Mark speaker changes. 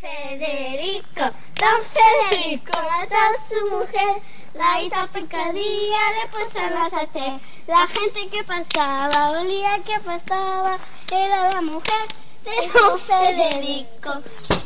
Speaker 1: Don Federico mató a su mujer, la hizo picadilla, después a la sartén. La gente que pasaba, olía que pasaba, era la mujer de Don Federico.